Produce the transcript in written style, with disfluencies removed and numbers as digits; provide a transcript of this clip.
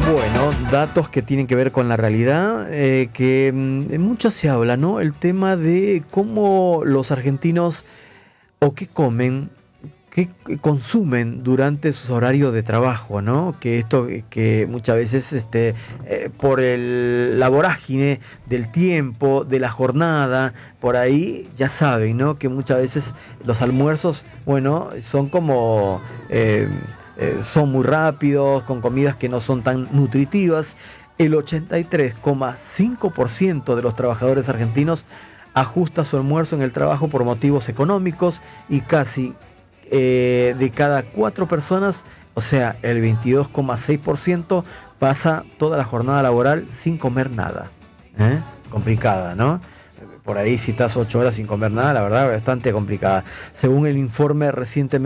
Bueno, datos que tienen que ver con la realidad, que mucho se habla, ¿no? El tema de cómo los argentinos o qué comen, qué consumen durante sus horarios de trabajo, ¿no? Que esto que muchas veces por la vorágine del tiempo, de la jornada, por ahí ya saben, ¿no? Que muchas veces los almuerzos, bueno, son como son muy rápidos, con comidas que no son tan nutritivas. El 83,5% de los trabajadores argentinos ajusta su almuerzo en el trabajo por motivos económicos y casi de cada 4 personas, o sea, el 22,6% pasa toda la jornada laboral sin comer nada. Complicada, ¿no? Por ahí si estás 8 horas sin comer nada, la verdad, bastante complicada. Según el informe recientemente